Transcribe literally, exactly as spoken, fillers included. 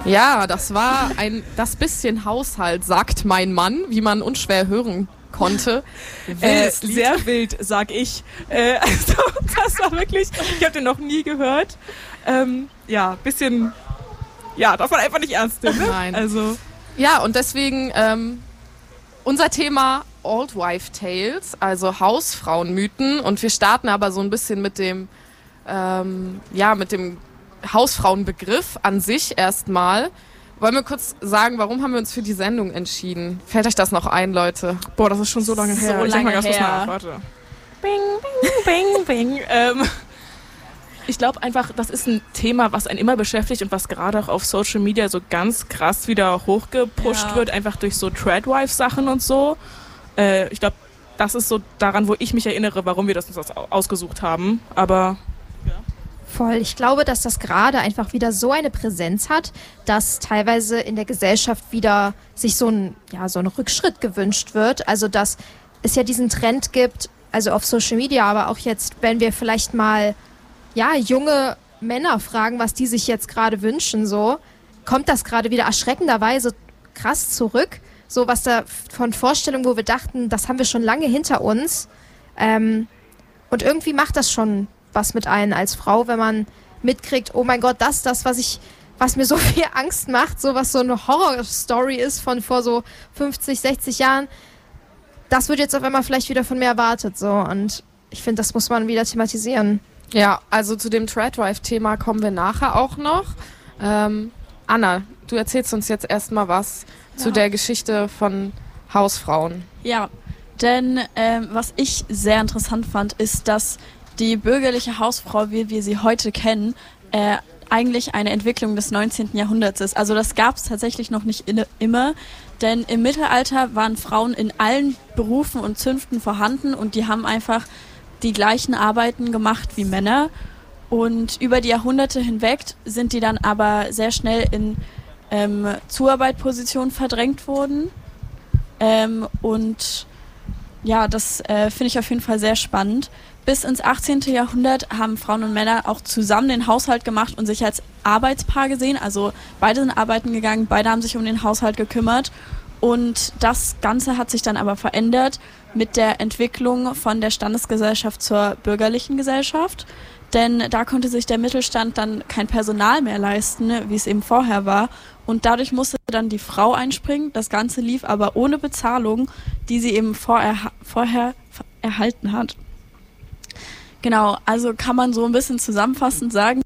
Ja, das war ein das bisschen Haushalt, sagt mein Mann, wie man unschwer hören konnte. Äh, sehr wild, sag ich. Äh, also, das war wirklich, ich habe den noch nie gehört. Ähm, ja, bisschen, ja, darf man einfach nicht ernst nehmen. Ne? Nein. Also. Ja, und deswegen ähm, unser Thema Old Wife Tales, also Hausfrauenmythen. Und wir starten aber so ein bisschen mit dem, ähm, ja, mit dem Hausfrauenbegriff an sich erstmal. Wollen wir kurz sagen, warum haben wir uns für die Sendung entschieden? Fällt euch das noch ein, Leute? Boah, das ist schon so lange So her. Ich lange denk mal ganz kurz her. nach. Warte. Bing, bing, bing, bing. ähm, ich glaube einfach, das ist ein Thema, was einen immer beschäftigt und was gerade auch auf Social Media so ganz krass wieder hochgepusht Ja. wird, einfach durch so Tradwife-Sachen und so. Äh, ich glaube, das ist so daran, wo ich mich erinnere, warum wir das uns aus- ausgesucht haben. Aber Voll. Ich glaube, dass das gerade einfach wieder so eine Präsenz hat, dass teilweise in der Gesellschaft wieder sich so ein, ja, so ein Rückschritt gewünscht wird. Also, dass es ja diesen Trend gibt, also auf Social Media, aber auch jetzt, wenn wir vielleicht mal, ja, junge Männer fragen, was die sich jetzt gerade wünschen, so, kommt das gerade wieder erschreckenderweise krass zurück. So was da von Vorstellungen, wo wir dachten, das haben wir schon lange hinter uns. Ähm, und irgendwie macht das schon was mit einem als Frau, wenn man mitkriegt, oh mein Gott, das, das, was ich, was mir so viel Angst macht, so was so eine Horror-Story ist von vor so fünfzig, sechzig Jahren, das wird jetzt auf einmal vielleicht wieder von mir erwartet, so. Und ich finde, das muss man wieder thematisieren. Ja, also zu dem Tradwife-Thema kommen wir nachher auch noch. Ähm, Anna, du erzählst uns jetzt erstmal was Ja. zu der Geschichte von Hausfrauen. Ja, denn ähm, was ich sehr interessant fand, ist, dass die bürgerliche Hausfrau, wie wir sie heute kennen, äh, eigentlich eine Entwicklung des neunzehnten Jahrhunderts ist. Also das gab es tatsächlich noch nicht inne, immer, denn im Mittelalter waren Frauen in allen Berufen und Zünften vorhanden und die haben einfach die gleichen Arbeiten gemacht wie Männer. Und über die Jahrhunderte hinweg sind die dann aber sehr schnell in ähm, Zuarbeitpositionen verdrängt worden. Ähm, und ja, das äh, finde ich auf jeden Fall sehr spannend. Bis ins achtzehnten Jahrhundert haben Frauen und Männer auch zusammen den Haushalt gemacht und sich als Arbeitspaar gesehen. Also beide sind arbeiten gegangen, beide haben sich um den Haushalt gekümmert. Und das Ganze hat sich dann aber verändert mit der Entwicklung von der Standesgesellschaft zur bürgerlichen Gesellschaft. Denn da konnte sich der Mittelstand dann kein Personal mehr leisten, wie es eben vorher war. Und dadurch musste dann die Frau einspringen. Das Ganze lief aber ohne Bezahlung, die sie eben vorher, vorher erhalten hat. Genau, also kann man so ein bisschen zusammenfassend sagen,